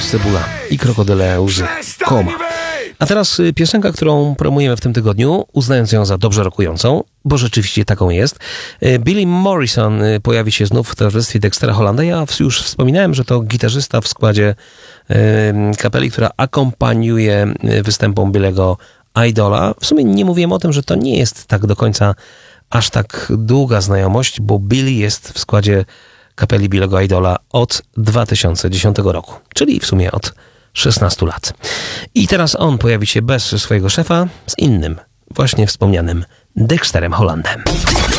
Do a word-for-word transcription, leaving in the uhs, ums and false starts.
cebula i krokodyle łzy. Koma. A teraz piosenka, którą promujemy w tym tygodniu, uznając ją za dobrze rokującą, bo rzeczywiście taką jest. Billy Morrison pojawi się znów w towarzystwie Dextera Hollanda. Ja już wspominałem, że to gitarzysta w składzie kapeli, która akompaniuje występom Billy'ego Idola. W sumie nie mówiłem o tym, że to nie jest tak do końca aż tak długa znajomość, bo Billy jest w składzie kapeli Billy'ego Idola od dwa tysiące dziesiątego roku, czyli w sumie od szesnastu lat. I teraz on pojawi się bez swojego szefa, z innym, właśnie wspomnianym Dexterem Hollandem.